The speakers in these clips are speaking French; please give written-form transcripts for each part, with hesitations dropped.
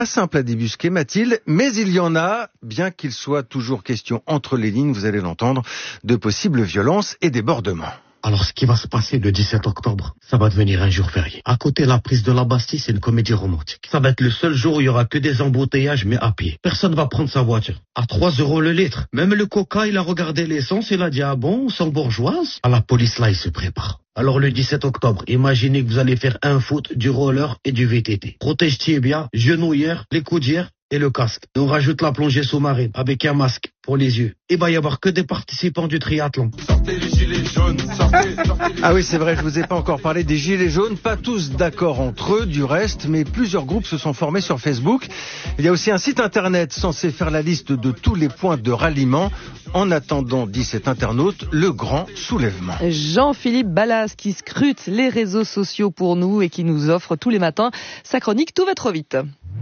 Pas simple à débusquer, Mathilde, mais il y en a, bien qu'il soit toujours question entre les lignes, vous allez l'entendre, de possibles violences et débordements. Alors, ce qui va se passer le 17 octobre, ça va devenir un jour férié. À côté de la prise de la Bastille, c'est une comédie romantique. Ça va être le seul jour où il y aura que des embouteillages, mais à pied. Personne va prendre sa voiture. À 3 € le litre. Même le coca, il a regardé l'essence, il a dit, ah bon, sans bourgeoise? À la police, là, il se prépare. Alors le 17 octobre, imaginez que vous allez faire un foot, du roller et du VTT. Protège-toi bien, genouillère, les coudières et le casque. Et on rajoute la plongée sous-marine avec un masque pour les yeux. Il va y avoir que des participants du triathlon. Sortez les gilets jaunes, sortez les... Ah oui, c'est vrai, je vous ai pas encore parlé des gilets jaunes, pas tous d'accord entre eux du reste, mais plusieurs groupes se sont formés sur Facebook. Il y a aussi un site internet censé faire la liste de tous les points de ralliement. En attendant, dit cet internaute, le grand soulèvement. Jean-Philippe Ballas qui scrute les réseaux sociaux pour nous et qui nous offre tous les matins sa chronique Tout va trop vite.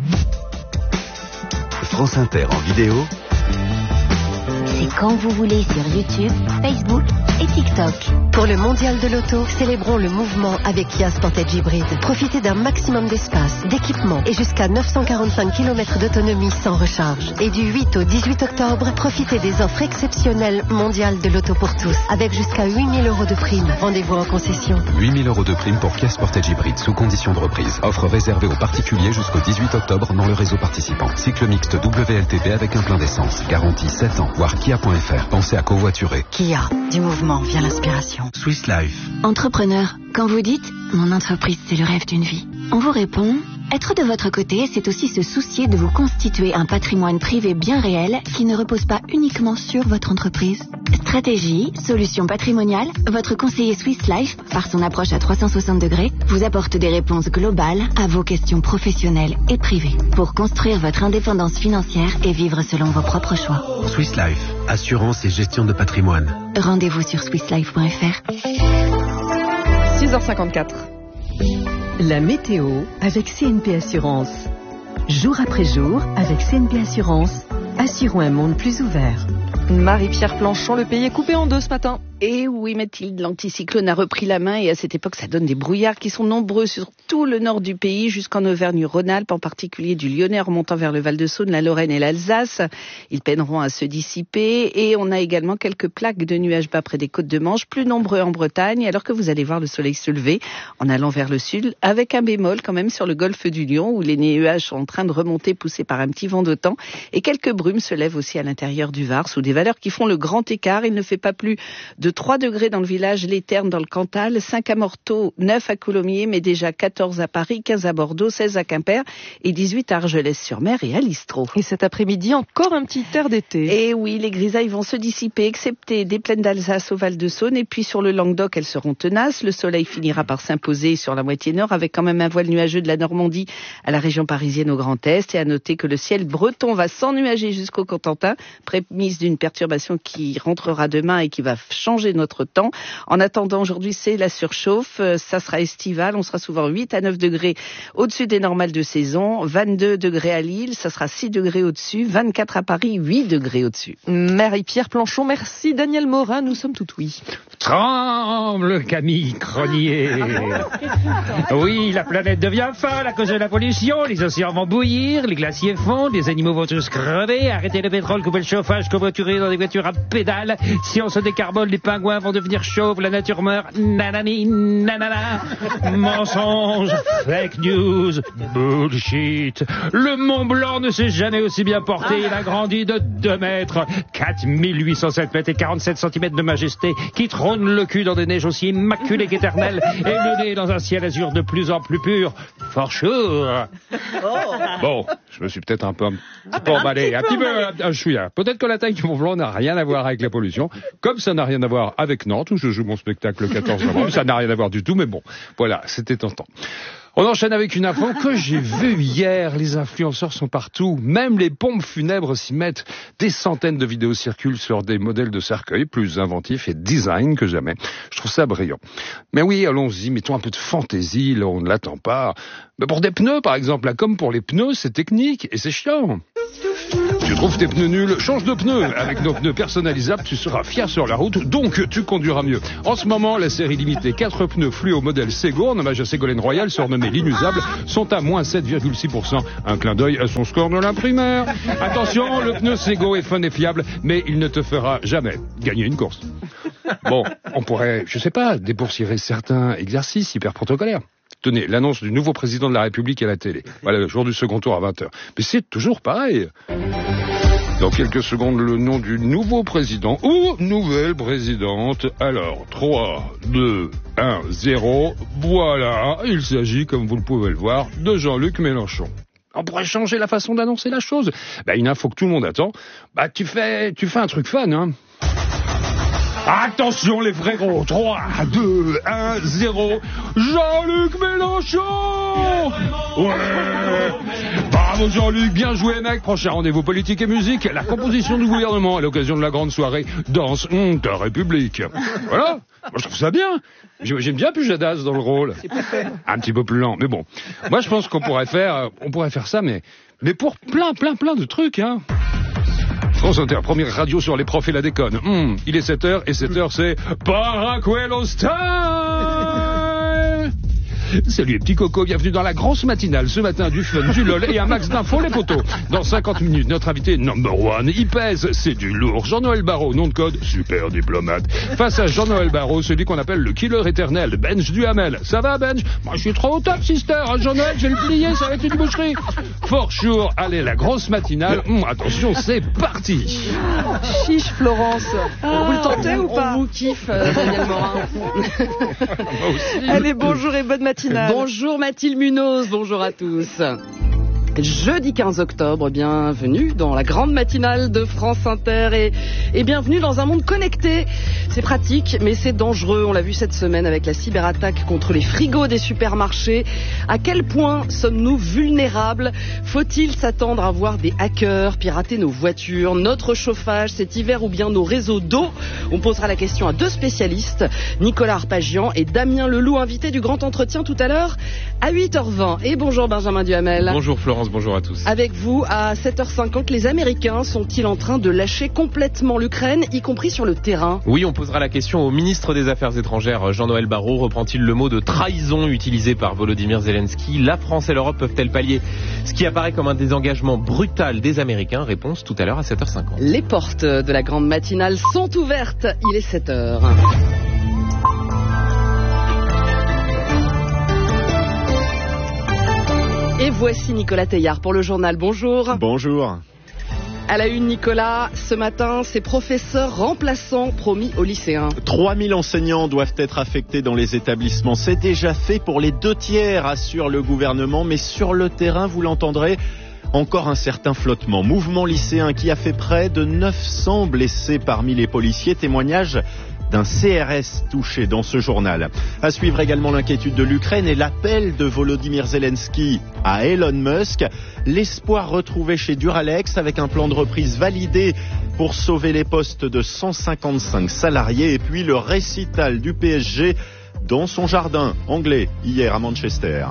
France Inter en vidéo. C'est quand vous voulez sur YouTube, Facebook et TikTok. Pour le mondial de l'auto, célébrons le mouvement avec Kia Sportage Hybrid. Profitez d'un maximum d'espace, d'équipement et jusqu'à 945 km d'autonomie sans recharge. Et du 8 au 18 octobre, profitez des offres exceptionnelles mondiales de l'auto pour tous, avec jusqu'à 8 000 € de prime. Rendez-vous en concession. 8 000 € de prime pour Kia Sportage Hybrid sous condition de reprise. Offre réservée aux particuliers jusqu'au 18 octobre dans le réseau participant. Cycle mixte WLTP avec un plein d'essence. Garantie 7 ans. Voir Kia.fr. Pensez à covoiturer. Kia, du mouvement vient l'inspiration. Swiss Life. Entrepreneur, quand vous dites « mon entreprise, c'est le rêve d'une vie », on vous répond « être de votre côté, c'est aussi se soucier de vous constituer un patrimoine privé bien réel qui ne repose pas uniquement sur votre entreprise. » Stratégie, solution patrimoniale, votre conseiller Swiss Life, par son approche à 360 degrés, vous apporte des réponses globales à vos questions professionnelles et privées pour construire votre indépendance financière et vivre selon vos propres choix. Swiss Life. Assurance et gestion de patrimoine. Rendez-vous sur swisslife.fr. 6h54. La météo avec CNP Assurance. Jour après jour, avec CNP Assurance, assurons un monde plus ouvert. Marie-Pierre Planchon, le pays est coupé en deux ce matin. Et oui Mathilde, l'anticyclone a repris la main et à cette époque ça donne des brouillards qui sont nombreux sur tout le nord du pays jusqu'en Auvergne-Rhône-Alpes, en particulier du Lyonnais remontant vers le Val-de-Saône, la Lorraine et l'Alsace. Ils peineront à se dissiper et on a également quelques plaques de nuages bas près des côtes de Manche, plus nombreux en Bretagne, alors que vous allez voir le soleil se lever en allant vers le sud, avec un bémol quand même sur le golfe du Lion où les nuages sont en train de remonter poussés par un petit vent d'OTAN et quelques brumes se lèvent aussi à l'intérieur du Var sous des valeurs qui font le grand écart. Il ne fait pas plus de 3 degrés dans le village, Les Ternes dans le Cantal, 5 à Morteau, 9 à Coulommiers, mais déjà 14 à Paris, 15 à Bordeaux, 16 à Quimper et 18 à Argelès-sur-Mer et à Listro. Et cet après-midi, encore un petit air d'été. Et oui, les grisailles vont se dissiper, excepté des plaines d'Alsace au Val-de-Saône, et puis sur le Languedoc, elles seront tenaces. Le soleil finira par s'imposer sur la moitié nord, avec quand même un voile nuageux de la Normandie à la région parisienne au Grand Est. Et à noter que le ciel breton va s'ennuager jusqu'au Cotentin, prémisse d'une perturbation qui rentrera demain et qui va changer notre temps. En attendant, aujourd'hui, c'est la surchauffe. Ça sera estival. On sera souvent 8 à 9 degrés au-dessus des normales de saison. 22 degrés à Lille. Ça sera 6 degrés au-dessus. 24 à Paris, 8 degrés au-dessus. Marie-Pierre Planchon, merci. Daniel Morin, nous sommes tout oui. Tremble, Camille Cronier. Oui, la planète devient folle à cause de la pollution. Les océans vont bouillir, les glaciers fondent, les animaux vont tous crever. Arrêtez le pétrole, coupez le chauffage, covoiturer dans des voitures à pédales. Si on se décarbone, les pingouins vont devenir chauves, la nature meurt. Nanani, nanana. Mensonge, fake news, bullshit. Le Mont Blanc ne s'est jamais aussi bien porté. Il a grandi de 2 mètres, 4807 mètres et 47 cm de majesté, qui trône le cul dans des neiges aussi immaculées qu'éternelles et le nez dans un ciel azur de plus en plus pur. For sure. Bon, je me suis peut-être un peu emballé. Un petit peu, un chouïa. Peut-être que la taille du Mont Blanc n'a rien à voir avec la pollution, comme ça n'a rien à voir avec Nantes, où je joue mon spectacle le 14 novembre. Ça n'a rien à voir du tout, mais bon, voilà, c'était tentant. On enchaîne avec une info que j'ai vue hier. Les influenceurs sont partout. Même les pompes funèbres s'y mettent. Des centaines de vidéos circulent sur des modèles de cercueils plus inventifs et design que jamais. Je trouve ça brillant. Mais oui, allons-y, mettons un peu de fantaisie, là on ne l'attend pas. Mais pour des pneus, par exemple, là, comme pour les pneus, c'est technique et c'est chiant. Tu trouves tes pneus nuls? Change de pneus. Avec nos pneus personnalisables, tu seras fier sur la route, donc tu conduiras mieux. En ce moment, la série limitée 4 pneus fluo modèle Sego, en hommage à Ségolène Royal, surnommé l'inusable, sont à moins 7,6%. Un clin d'œil à son score de la primaire. Attention, le pneu Sego est fun et fiable, mais il ne te fera jamais gagner une course. Bon, on pourrait, je sais pas, dépoussiérer certains exercices hyper protocolaires. Tenez, l'annonce du nouveau président de la République à la télé. Voilà, le jour du second tour à 20h. Mais c'est toujours pareil. Dans quelques secondes, le nom du nouveau président ou nouvelle présidente. Alors, 3, 2, 1, 0. Voilà, il s'agit, comme vous le pouvez le voir, de Jean-Luc Mélenchon. On pourrait changer la façon d'annoncer la chose. Une info que tout le monde attend. Tu fais un truc fun, hein. Attention les frérots, 3, 2, 1, 0, Jean-Luc Mélenchon. Ouais. Bravo Jean-Luc, bien joué mec. Prochain rendez-vous politique et musique, la composition du gouvernement à l'occasion de la grande soirée Danse ta République. Voilà, moi je trouve ça bien. J'aime bien Pujadas dans le rôle. Un petit peu plus lent, mais bon. Moi je pense qu'on pourrait faire ça, mais pour plein de trucs, hein. France Inter, première radio sur les profs et la déconne. Il est 7h, et 7h c'est Paracuelos Time. Salut les petits cocos, bienvenue dans la grosse matinale. Ce matin, du fun, du lol et un max d'infos, les potos. Dans 50 minutes, notre invité number one, il pèse, c'est du lourd. Jean-Noël Barrot, nom de code, super diplomate. Face à Jean-Noël Barrot, celui qu'on appelle le killer éternel, Benj Duhamel. Ça va, Benj? Moi, je suis trop au top, sister. Jean-Noël, je vais le plier, ça va être une boucherie. For sure, allez, la grosse matinale. Attention, c'est parti. Chiche, Florence. Vous le tentez ou pas? On vous kiffe, Daniel Morin. Moi aussi. Allez, bonjour et bonne matinale. Bonjour Mathilde Munoz, bonjour à tous. Jeudi 15 octobre, bienvenue dans la grande matinale de France Inter et bienvenue dans un monde connecté. C'est pratique, mais c'est dangereux. On l'a vu cette semaine avec la cyberattaque contre les frigos des supermarchés. À quel point sommes-nous vulnérables? Faut-il s'attendre à voir des hackers pirater nos voitures, notre chauffage cet hiver ou bien nos réseaux d'eau? On posera la question à 2 spécialistes, Nicolas Arpagian et Damien Leloup, invités du grand entretien tout à l'heure à 8h20. Et bonjour Benjamin Duhamel. Bonjour Florence, bonjour à tous. Avec vous, à 7h50, les Américains sont-ils en train de lâcher complètement l'Ukraine, y compris sur le terrain? Oui, on posera la question au ministre des Affaires étrangères, Jean-Noël Barrot. Reprend-il le mot de trahison utilisé par Volodymyr Zelensky? La France et l'Europe peuvent-elles pallier ce qui apparaît comme un désengagement brutal des Américains? Réponse tout à l'heure à 7h50. Les portes de la grande matinale sont ouvertes. Il est 7h. Et voici Nicolas Teillard pour le journal. Bonjour. Bonjour. À la une, Nicolas, ce matin, ces professeurs remplaçants promis aux lycéens. 3000 enseignants doivent être affectés dans les établissements. C'est déjà fait pour les 2/3, assure le gouvernement. Mais sur le terrain, vous l'entendrez, encore un certain flottement. Mouvement lycéen qui a fait près de 900 blessés parmi les policiers. Témoignage d'un CRS touché dans ce journal. À suivre également l'inquiétude de l'Ukraine et l'appel de Volodymyr Zelensky à Elon Musk. L'espoir retrouvé chez Duralex avec un plan de reprise validé pour sauver les postes de 155 salariés. Et puis le récital du PSG dans son jardin anglais hier à Manchester.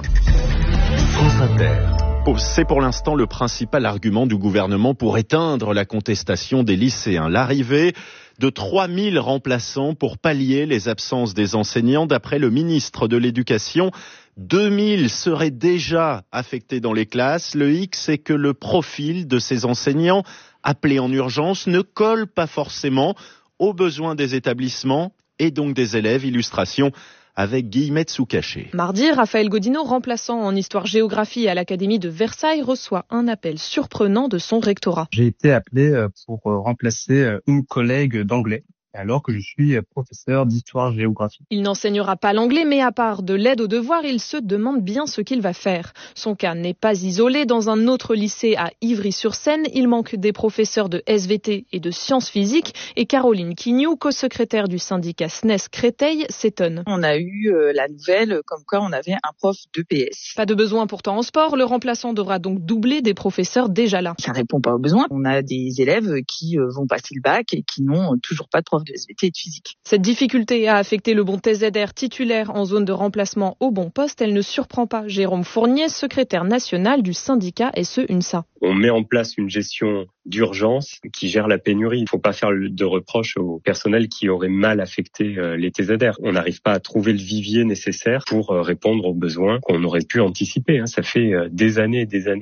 France Inter. C'est pour l'instant le principal argument du gouvernement pour éteindre la contestation des lycéens. L'arrivée de 3000 remplaçants pour pallier les absences des enseignants. D'après le ministre de l'Éducation, 2000 seraient déjà affectés dans les classes. Le hic, c'est que le profil de ces enseignants appelés en urgence ne colle pas forcément aux besoins des établissements et donc des élèves. Illustration avec Guillemette Soucaché. Mardi, Raphaël Godino, remplaçant en histoire-géographie à l'Académie de Versailles, reçoit un appel surprenant de son rectorat. J'ai été appelé pour remplacer une collègue d'anglais, alors que je suis professeur d'histoire-géographie. Il n'enseignera pas l'anglais, mais à part de l'aide aux devoirs, il se demande bien ce qu'il va faire. Son cas n'est pas isolé. Dans un autre lycée à Ivry-sur-Seine, il manque des professeurs de SVT et de sciences physiques. Et Caroline Quignou, co-secrétaire du syndicat SNES Créteil, s'étonne. On a eu la nouvelle comme quoi on avait un prof d'EPS. Pas de besoin pourtant en sport. Le remplaçant devra donc doubler des professeurs déjà là. Ça répond pas aux besoins. On a des élèves qui vont passer le bac et qui n'ont toujours pas de prof de SVT et de physique. Cette difficulté a affecté le bon TZR titulaire en zone de remplacement au bon poste. Elle ne surprend pas Jérôme Fournier, secrétaire national du syndicat SE-UNSA. On met en place une gestion d'urgence qui gère la pénurie. Il ne faut pas faire de reproches au personnel qui aurait mal affecté les TZR. On n'arrive pas à trouver le vivier nécessaire pour répondre aux besoins qu'on aurait pu anticiper. Ça fait des années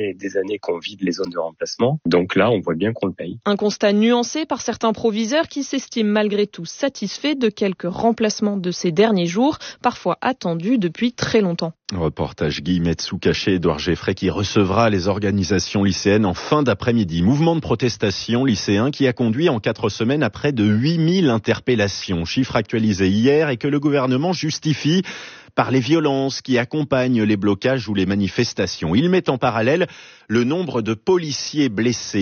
qu'on vide les zones de remplacement. Donc là, on voit bien qu'on le paye. Un constat nuancé par certains proviseurs qui s'estiment malgré tout satisfaits de quelques remplacements de ces derniers jours, parfois attendus depuis très longtemps. Reportage Guy Metsu-Caché, Édouard Geffray qui recevra les organisations lycéennes en fin d'après-midi. Mouvement de protestation lycéen qui a conduit en 4 semaines à près de 8000 interpellations. Chiffre actualisé hier et que le gouvernement justifie par les violences qui accompagnent les blocages ou les manifestations. Il met en parallèle le nombre de policiers blessés,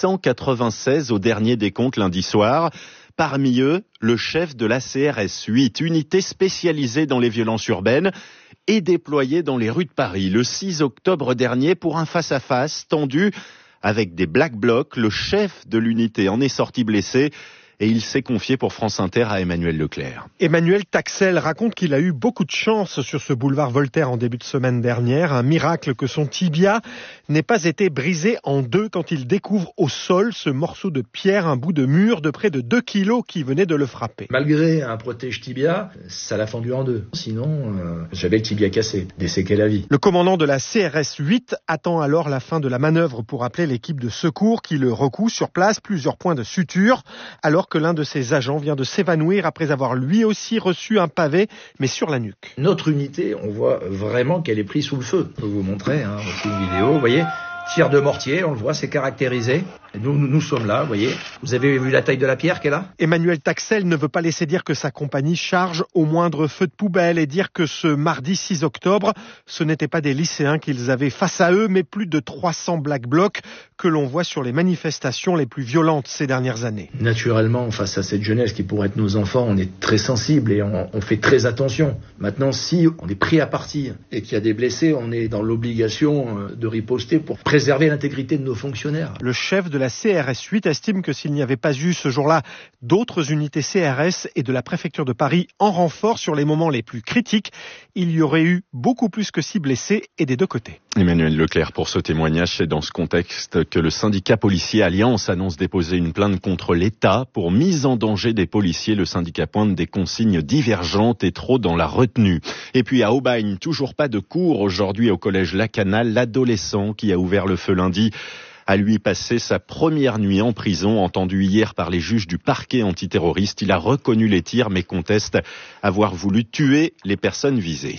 896 au dernier décompte lundi soir. Parmi eux, le chef de la CRS 8, unité spécialisée dans les violences urbaines, est déployé dans les rues de Paris le 6 octobre dernier pour un face-à-face tendu avec des Black Blocs. Le chef de l'unité en est sorti blessé. Et il s'est confié pour France Inter à Emmanuel Leclerc. Emmanuel Taxel raconte qu'il a eu beaucoup de chance sur ce boulevard Voltaire en début de semaine dernière. Un miracle que son tibia n'ait pas été brisé en deux quand il découvre au sol ce morceau de pierre, un bout de mur de près de 2 kilos qui venait de le frapper. Malgré un protège tibia, ça l'a fendu en deux. Sinon, j'avais le tibia cassé, des séquelles à vie. Le commandant de la CRS 8 attend alors la fin de la manœuvre pour appeler l'équipe de secours qui le recoue sur place, plusieurs points de suture, alors que l'un de ses agents vient de s'évanouir après avoir lui aussi reçu un pavé, mais sur la nuque. Notre unité, on voit vraiment qu'elle est prise sous le feu. Je vais vous montrer aussi une vidéo, vous voyez, tir de mortier, on le voit, c'est caractérisé. Et nous sommes là, vous voyez. Vous avez vu la taille de la pierre qu'elle a ? Emmanuel Taxel ne veut pas laisser dire que sa compagnie charge au moindre feu de poubelle et dire que ce mardi 6 octobre, ce n'étaient pas des lycéens qu'ils avaient face à eux, mais plus de 300 Black Blocs que l'on voit sur les manifestations les plus violentes ces dernières années. Naturellement, face à cette jeunesse qui pourrait être nos enfants, on est très sensible et on fait très attention. Maintenant, si on est pris à partie et qu'il y a des blessés, on est dans l'obligation de riposter pour préserver l'intégrité de nos fonctionnaires. Le chef de la CRS 8 estime que s'il n'y avait pas eu ce jour-là d'autres unités CRS et de la préfecture de Paris en renfort sur les moments les plus critiques, il y aurait eu beaucoup plus que 6 blessés et des deux côtés. Emmanuel Leclerc pour ce témoignage, c'est dans ce contexte que le syndicat policier Alliance annonce déposer une plainte contre l'État pour mise en danger des policiers. Le syndicat pointe des consignes divergentes et trop dans la retenue. Et puis à Aubagne, toujours pas de cours aujourd'hui au collège Lacanal. L'adolescent qui a ouvert le feu lundi a lui passé sa première nuit en prison, entendu hier par les juges du parquet antiterroriste. Il a reconnu les tirs mais conteste avoir voulu tuer les personnes visées.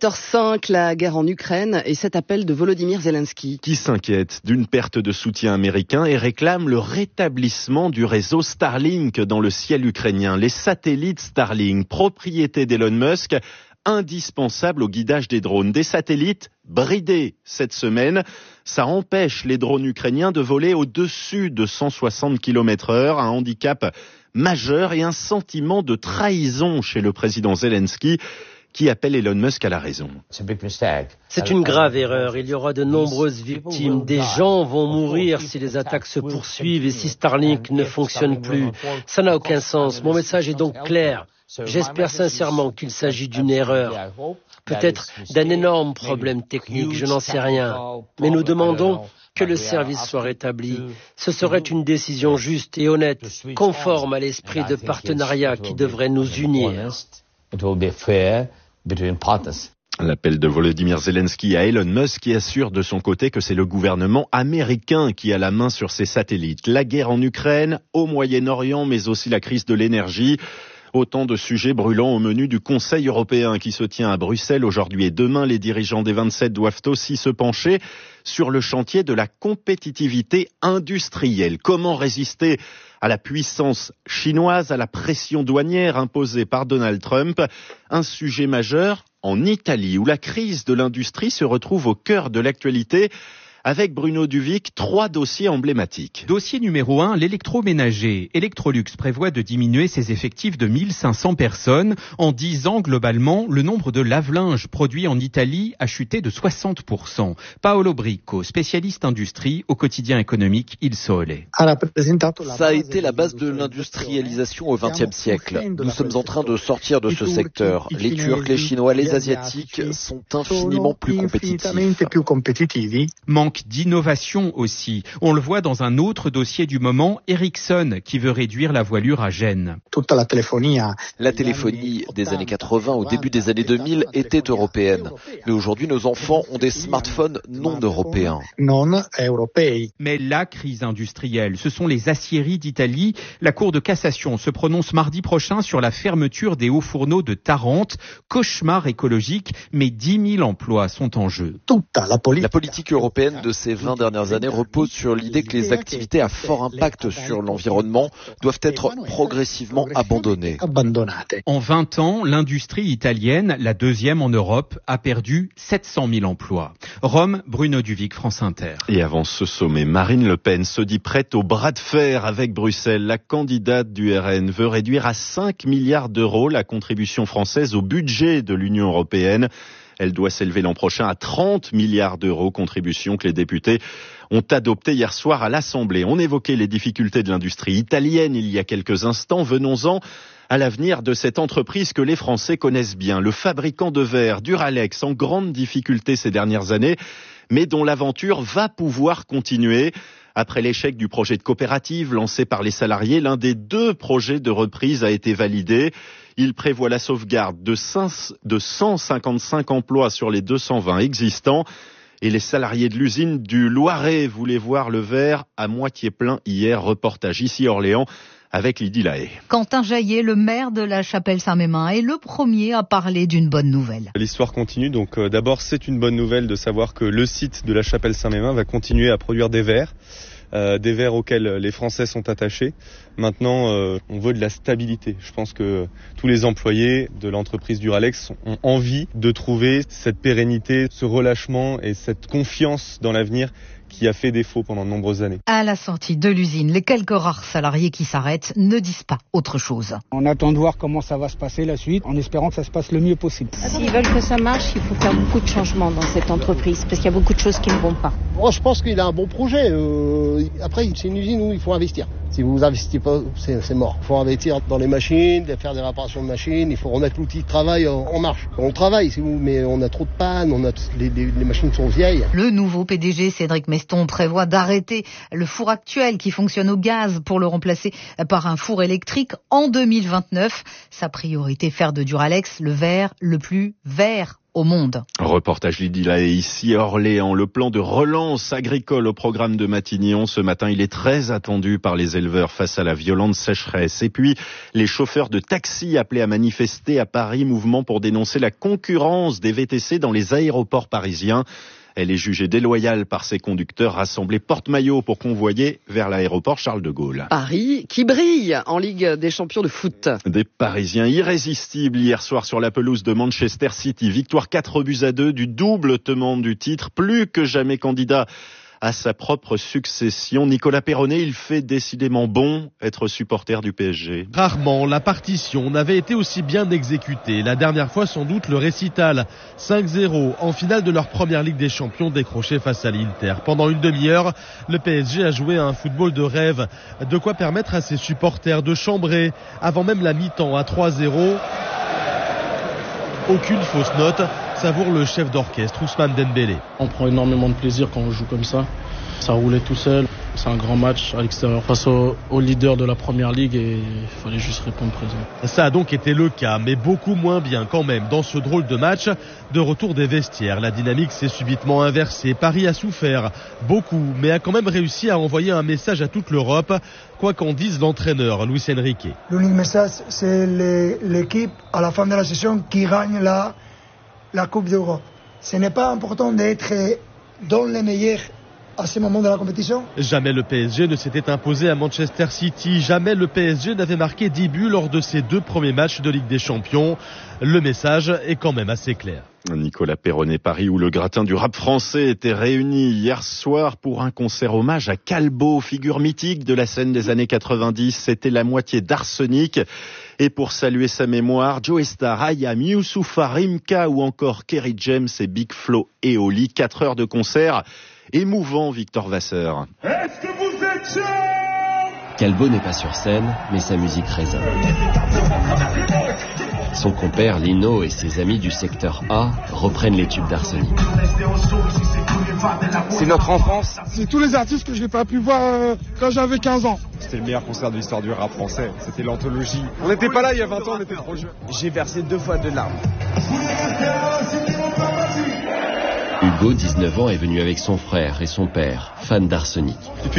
7h05, la guerre en Ukraine et cet appel de Volodymyr Zelensky. Qui s'inquiète d'une perte de soutien américain et réclame le rétablissement du réseau Starlink dans le ciel ukrainien. Les satellites Starlink, propriété d'Elon Musk, indispensable au guidage des drones. Des satellites bridés cette semaine. Ça empêche les drones ukrainiens de voler au-dessus de 160 km/h, un handicap majeur et un sentiment de trahison chez le président Zelensky qui appelle Elon Musk à la raison. C'est une grave erreur. Il y aura de nombreuses victimes. Des gens vont mourir si les attaques se poursuivent et si Starlink ne fonctionne plus. Ça n'a aucun sens. Mon message est donc clair. J'espère sincèrement qu'il s'agit d'une erreur, peut-être d'un énorme problème technique, je n'en sais rien. Mais nous demandons que le service soit rétabli. Ce serait une décision juste et honnête, conforme à l'esprit de partenariat qui devrait nous unir. L'appel de Volodymyr Zelensky à Elon Musk qui assure de son côté que c'est le gouvernement américain qui a la main sur ces satellites. La guerre en Ukraine, au Moyen-Orient, mais aussi la crise de l'énergie. Autant de sujets brûlants au menu du Conseil européen qui se tient à Bruxelles aujourd'hui et demain. Les dirigeants des 27 doivent aussi se pencher sur le chantier de la compétitivité industrielle. Comment résister à la puissance chinoise, à la pression douanière imposée par Donald Trump? Un sujet majeur en Italie où la crise de l'industrie se retrouve au cœur de l'actualité. Avec Bruno Duvic, 3 dossiers emblématiques. Dossier numéro 1, l'électroménager. Electrolux prévoit de diminuer ses effectifs de 1500 personnes. En 10 ans, globalement, le nombre de lave-linge produits en Italie a chuté de 60%. Paolo Bricco, spécialiste industrie, au quotidien économique Il Sole. Ça a été la base de l'industrialisation au XXe siècle. Nous sommes en train de sortir de ce secteur. Les Turcs, les Chinois, les Asiatiques sont infiniment plus compétitifs. Manque manque d'innovation aussi. On le voit dans un autre dossier du moment, Ericsson, qui veut réduire la voilure à Gênes. La téléphonie des années 80 au début des années 2000 était européenne. Mais aujourd'hui, nos enfants ont des smartphones non européens. Mais la crise industrielle, ce sont les aciéries d'Italie. La Cour de cassation se prononce mardi prochain sur la fermeture des hauts fourneaux de Tarente. Cauchemar écologique, mais 10 000 emplois sont en jeu. La politique européenne de ces 20 dernières années repose sur l'idée que les activités à fort impact sur l'environnement doivent être progressivement abandonnées. En 20 ans, l'industrie italienne, la deuxième en Europe, a perdu 700 000 emplois. Rome, Bruno Duvic, France Inter. Et avant ce sommet, Marine Le Pen se dit prête au bras de fer avec Bruxelles. La candidate du RN veut réduire à 5 milliards d'euros la contribution française au budget de l'Union européenne. Elle doit s'élever l'an prochain à 30 milliards d'euros, contribution que les députés ont adoptée hier soir à l'Assemblée. On évoquait les difficultés de l'industrie italienne il y a quelques instants. Venons-en à l'avenir de cette entreprise que les Français connaissent bien. Le fabricant de verre Duralex, en grande difficulté ces dernières années, mais dont l'aventure va pouvoir continuer. Après l'échec du projet de coopérative lancé par les salariés, l'un des 2 projets de reprise a été validé. Il prévoit la sauvegarde de 155 emplois sur les 220 existants. Et les salariés de l'usine du Loiret voulaient voir le verre à moitié plein hier. Reportage ici à Orléans avec Lydie Lahaye. Quentin Jaillet, le maire de la Chapelle-Saint-Mémin, est le premier à parler d'une bonne nouvelle. L'histoire continue, donc d'abord c'est une bonne nouvelle de savoir que le site de la Chapelle-Saint-Mémin va continuer à produire des verres auxquels les Français sont attachés. Maintenant, on veut de la stabilité. Je pense que tous les employés de l'entreprise Duralex ont envie de trouver cette pérennité, ce relâchement et cette confiance dans l'avenir qui a fait défaut pendant de nombreuses années. À la sortie de l'usine, les quelques rares salariés qui s'arrêtent ne disent pas autre chose. On attend de voir comment ça va se passer la suite, en espérant que ça se passe le mieux possible. S'ils veulent que ça marche, il faut faire beaucoup de changements dans cette entreprise, parce qu'il y a beaucoup de choses qui ne vont pas. Moi, je pense qu'il a un bon projet. Après, c'est une usine où il faut investir. Si vous investissez pas, c'est mort. Il faut investir dans les machines, faire des réparations de machines, il faut remettre l'outil de travail en marche. On travaille, mais on a trop de pannes, les machines sont vieilles. Le nouveau PDG, Cédric Meston, prévoit d'arrêter le four actuel qui fonctionne au gaz pour le remplacer par un four électrique en 2029. Sa priorité, faire de Duralex le verre le plus vert au monde. Reportage Lydie Lahaye ici à Orléans. Le plan de relance agricole au programme de Matignon. Ce matin, il est très attendu par les éleveurs face à la violente sécheresse. Et puis, les chauffeurs de taxi appelés à manifester à Paris, mouvement pour dénoncer la concurrence des VTC dans les aéroports parisiens. Elle est jugée déloyale par ses conducteurs rassemblés porte-maillot pour convoyer vers l'aéroport Charles de Gaulle. Paris qui brille en Ligue des champions de foot. Des Parisiens irrésistibles hier soir sur la pelouse de Manchester City. Victoire 4-2 du double tenant du titre, plus que jamais candidat à sa propre succession. Nicolas Perronnet, il fait décidément bon être supporter du PSG. Rarement la partition n'avait été aussi bien exécutée. La dernière fois, sans doute, le récital 5-0 en finale de leur première Ligue des Champions décrochée face à l'Inter. Pendant une demi-heure, le PSG a joué à un football de rêve. De quoi permettre à ses supporters de chambrer avant même la mi-temps à 3-0. Aucune fausse note, savoure le chef d'orchestre Ousmane Dembélé. On prend énormément de plaisir quand on joue comme ça. Ça roulait tout seul. C'est un grand match à l'extérieur face au leader de la première ligue et il fallait juste répondre présent. Ça a donc été le cas, mais beaucoup moins bien quand même dans ce drôle de match. De retour des vestiaires, la dynamique s'est subitement inversée. Paris a souffert beaucoup, mais a quand même réussi à envoyer un message à toute l'Europe, quoi qu'en dise l'entraîneur Luis Enrique. L'unique message, c'est l'équipe à la fin de la saison qui gagne la Coupe d'Europe. Ce n'est pas important d'être dans les meilleurs à ce moment de la compétition. Jamais le PSG ne s'était imposé à Manchester City. Jamais le PSG n'avait marqué 10 buts lors de ses 2 premiers matchs de Ligue des Champions. Le message est quand même assez clair. Nicolas Perronnet, Paris, où le gratin du rap français était réuni hier soir pour un concert hommage à Calbo, figure mythique de la scène des années 90. C'était la moitié d'Arsenic. Et pour saluer sa mémoire, Joe Star, Ayam, Youssoupha, Rimka ou encore Kerry James et Big Flo et Oli. 4 heures de concert. Émouvant, Victor Vasseur. Est-ce que vous êtes chaud? Calbo n'est pas sur scène, mais sa musique résonne. Son compère Lino et ses amis du secteur A reprennent les tubes d'Arsenic. C'est notre enfance. C'est tous les artistes que je n'ai pas pu voir quand j'avais 15 ans. C'était le meilleur concert de l'histoire du rap français. C'était l'anthologie. On n'était pas là il y a 20 ans, on était trop jeunes. J'ai versé 2 fois de larmes. Hugo, 19 ans, est venu avec son frère et son père, fan d'Arsenic. Il